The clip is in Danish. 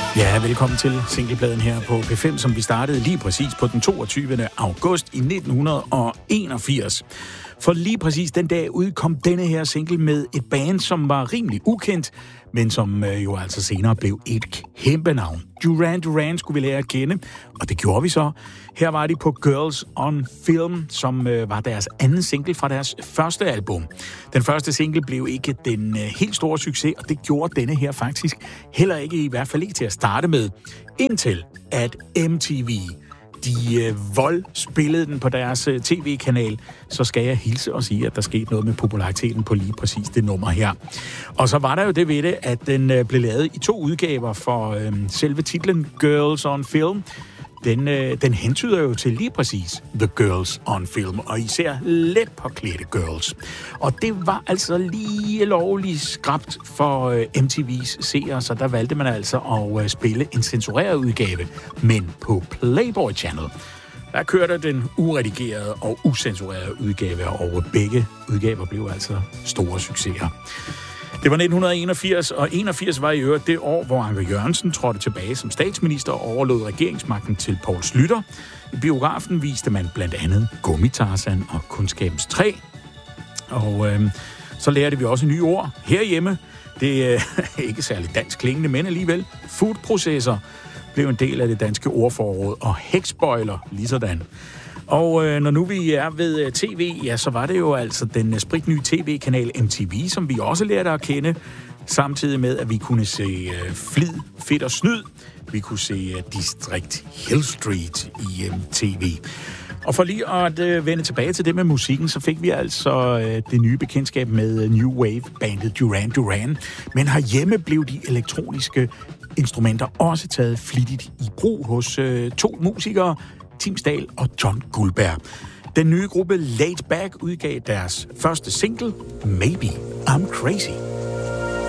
Ja, velkommen til singlepladen her på P5, som vi startede lige præcis på den 22. august i 1981. For lige præcis den dag udkom denne her single med et band, som var rimelig ukendt, men som jo altså senere blev et kæmpe navn. Duran Duran skulle vi lære at kende, og det gjorde vi så. Her var de på Girls on Film, som var deres anden single fra deres første album. Den første single blev ikke den helt store succes, og det gjorde denne her faktisk heller ikke, i hvert fald ikke til at starte med, indtil at MTV de spillede den på deres tv-kanal, så skal jeg hilse og sige, at der skete noget med populariteten på lige præcis det nummer her. Og så var der jo det ved det, at den blev lavet i 2 udgaver, for selve titlen Girls on Film, den hentyder jo til lige præcis The Girls on Film, og især let påklædte girls. Og det var altså lige lovligt skrapt for MTV's seere, så der valgte man altså at spille en censureret udgave, men på Playboy Channel. Der kørte den uredigerede og ucensurerede udgave, og begge udgaver blev altså store succeser. Det var 1981, og 81 var i øvrigt det år, hvor Anker Jørgensen trådte tilbage som statsminister og overlod regeringsmagten til Poul Schlüter. I biografen viste man blandt andet Gummi-Tarzan og Kundskabens Træ. Og så lærte vi også nye ord herhjemme. Det er ikke særlig dansk klingende, men alligevel. Foodprocessor blev en del af det danske ordforråd, og hexboiler ligesådan. Og når nu vi er ved tv, ja, så var det jo altså den spritnye tv-kanal MTV, som vi også lærte at kende, samtidig med, at vi kunne se Flid, Fedt og Snyd. Vi kunne se District Hill Street i tv. Og for lige at vende tilbage til det med musikken, så fik vi altså det nye bekendtskab med New Wave-bandet Duran Duran. Men herhjemme blev de elektroniske instrumenter også taget flittigt i brug hos 2 musikere, Tim Stahl og John Guldberg. Den nye gruppe Laid Back udgav deres første single, Maybe I'm Crazy.